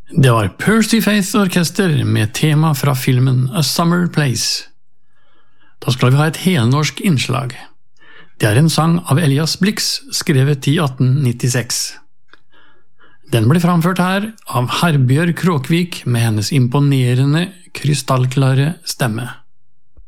Det var Percy Faith Orkester med tema fra filmen A Summer Place. Da skal vi ha et helnorsk innslag. Det er en sang av Elias Blix, skrevet i 1896. Den ble framført her av Herbjørg Kråkvik med hennes imponerende, krystallklare stemme.